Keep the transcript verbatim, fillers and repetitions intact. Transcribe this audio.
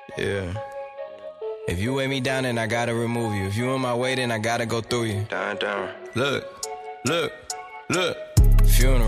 Yeah. If you weigh me down, then I gotta remove you. If you in my way, then I gotta go through you. Down, down. Look, look, look. Funeral.